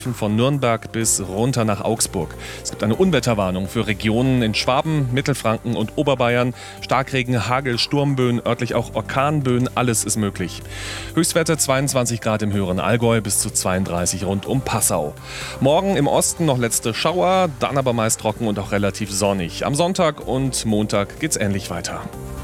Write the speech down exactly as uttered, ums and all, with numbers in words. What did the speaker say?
Von Nürnberg bis runter nach Augsburg. Es gibt eine Unwetterwarnung für Regionen in Schwaben, Mittelfranken und Oberbayern. Starkregen, Hagel, Sturmböen, örtlich auch Orkanböen, alles ist möglich. Höchstwerte zweiundzwanzig Grad im höheren Allgäu bis zu zweiunddreißig rund um Passau. Morgen im Osten noch letzte Schauer, dann aber meist trocken und auch relativ sonnig. Am Sonntag und Montag geht's ähnlich weiter.